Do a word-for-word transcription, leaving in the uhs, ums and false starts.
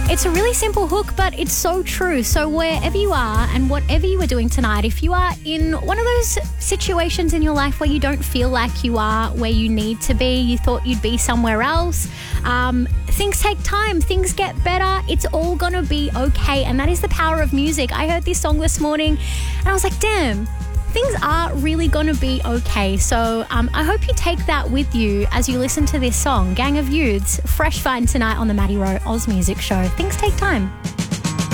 It's a really simple hook, but it's so true. So wherever you are and whatever you are doing tonight, if you are in one of those situations in your life where you don't feel like you are where you need to be, you thought you'd be somewhere else, um, things take time, things get better, it's all going to be okay. And that is the power of music. I heard this song this morning and I was like, damn, things are really going to be okay. So um, I hope you take that with you as you listen to this song. Gang of Youths, Fresh Find tonight on the Maddie Rowe Oz Music Show. Things take time.